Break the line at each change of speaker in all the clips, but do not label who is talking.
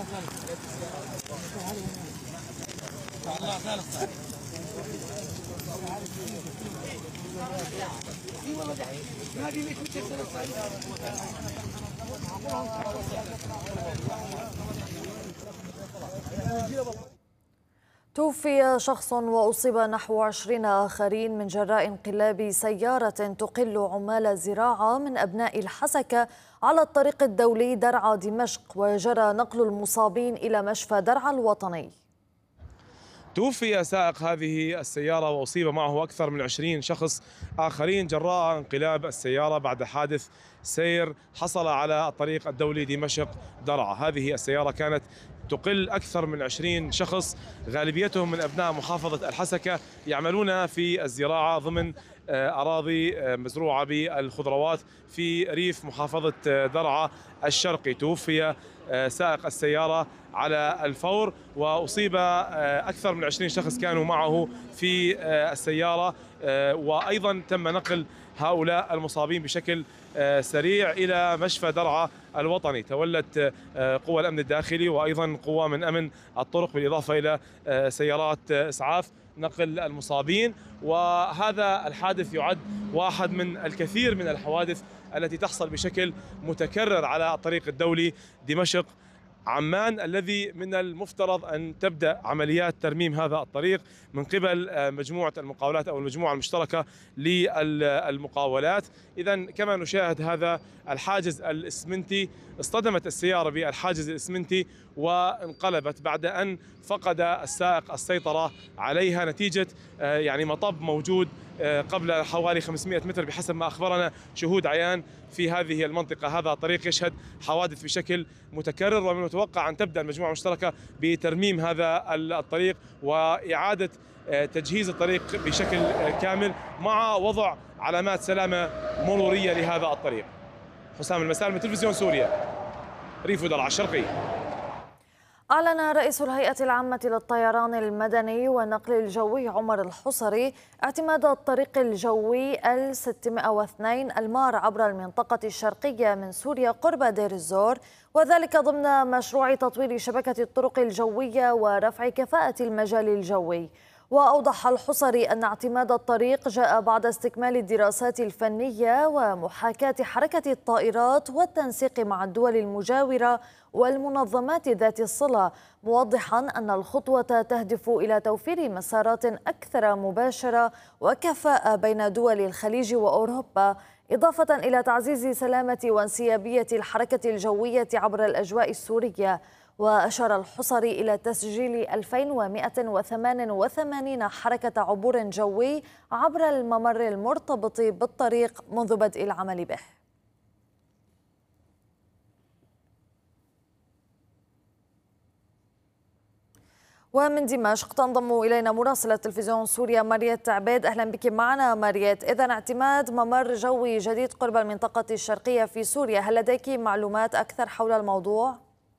توفي شخص وأصيب نحو 20 آخرين من جراء انقلاب سيارة تقل عمال الزراعة من أبناء الحسكة على الطريق الدولي درعا دمشق، وجرى نقل المصابين إلى مشفى درعا الوطني.
توفي سائق هذه السيارة وأصيب معه أكثر من 20 شخص آخرين جراء انقلاب السيارة بعد حادث سير حصل على الطريق الدولي دمشق درعا. هذه السيارة كانت تقل أكثر من 20 شخص، غالبيتهم من أبناء محافظة الحسكة يعملون في الزراعة ضمن أراضي مزروعة بالخضروات في ريف محافظة درعا الشرقي. توفي سائق السيارة على الفور، وأصيب أكثر من 20 شخص كانوا معه في السيارة، وأيضا تم نقل هؤلاء المصابين بشكل سريع إلى مشفى درعا الوطني. تولت قوى الأمن الداخلي وأيضا قوى من أمن الطرق بالإضافة إلى سيارات إسعاف نقل المصابين. وهذا الحادث يعد واحد من الكثير من الحوادث التي تحصل بشكل متكرر على الطريق الدولي دمشق عمان، الذي من المفترض أن تبدأ عمليات ترميم هذا الطريق من قبل مجموعة المقاولات أو المجموعة المشتركة للمقاولات. إذن كما نشاهد هذا الحاجز الإسمنتي، اصطدمت السيارة بالحاجز الإسمنتي وانقلبت بعد أن فقد السائق السيطرة عليها نتيجة مطب موجود قبل حوالي 500 متر بحسب ما أخبرنا شهود عيان في هذه المنطقة. هذا الطريق يشهد حوادث بشكل متكرر، ومن المتوقع أن تبدأ المجموعة المشتركة بترميم هذا الطريق وإعادة تجهيز الطريق بشكل كامل مع وضع علامات سلامة مرورية لهذا الطريق. حسام المسالم من تلفزيون سوريا، ريف درعا الشرقي.
أعلن رئيس الهيئة العامة للطيران المدني والنقل الجوي عمر الحصري اعتماد الطريق الجوي ال602 المار عبر المنطقة الشرقية من سوريا قرب دير الزور، وذلك ضمن مشروع تطوير شبكة الطرق الجوية ورفع كفاءة المجال الجوي. وأوضح الحصري أن اعتماد الطريق جاء بعد استكمال الدراسات الفنية ومحاكاة حركة الطائرات والتنسيق مع الدول المجاورة والمنظمات ذات الصلة، موضحا أن الخطوة تهدف إلى توفير مسارات أكثر مباشرة وكفاءة بين دول الخليج وأوروبا، إضافة إلى تعزيز سلامة وانسيابية الحركة الجوية عبر الأجواء السورية. وأشار الحصري إلى تسجيل 2188 حركة عبور جوي عبر الممر المرتبط بالطريق منذ بدء العمل به. ومن دمشق تنضم إلينا مراسلة تلفزيون سوريا ماريت عبيد. أهلا بك معنا ماريت. إذن اعتماد ممر جوي جديد قرب المنطقة الشرقية في سوريا، هل لديك معلومات أكثر حول الموضوع؟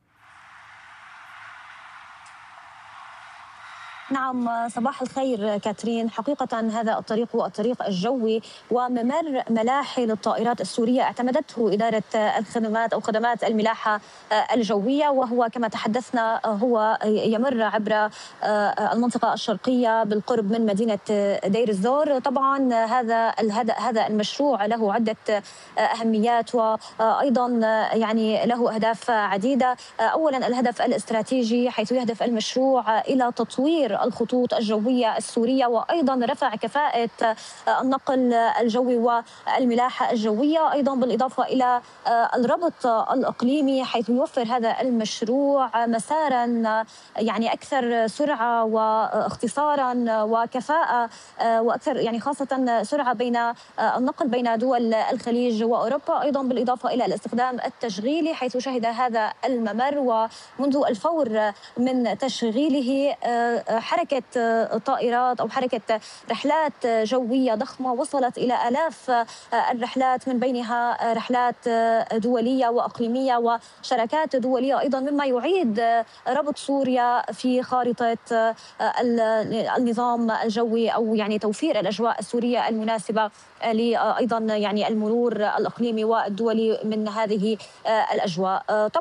نعم، صباح الخير كاترين. حقيقة هذا الطريق هو الطريق الجوي وممر ملاحي للطائرات السورية اعتمدته إدارة الخدمات أو خدمات الملاحة الجوية، وهو كما تحدثنا هو يمر عبر المنطقة الشرقية بالقرب من مدينة دير الزور. طبعا هذا المشروع له عدة أهميات وأيضا له أهداف عديدة. أولا الهدف الاستراتيجي، حيث يهدف المشروع إلى تطوير الخطوط الجوية السورية وأيضا رفع كفاءة النقل الجوي والملاحة الجوية، أيضا بالإضافة إلى الربط الإقليمي، حيث يوفر هذا المشروع مسارا أكثر سرعة واختصارا وكفاءة وأكثر خاصة سرعة بين النقل بين دول الخليج وأوروبا، أيضا بالإضافة إلى الاستخدام التشغيلي، حيث شهد هذا الممر ومنذ الفور من تشغيله حركة طائرات أو حركة رحلات جوية ضخمة وصلت إلى آلاف الرحلات، من بينها رحلات دولية وإقليمية وشركات دولية أيضا، مما يعيد ربط سوريا في خارطة النظام الجوي أو توفير الأجواء السورية المناسبة أيضا المرور الإقليمي والدولي من هذه الأجواء.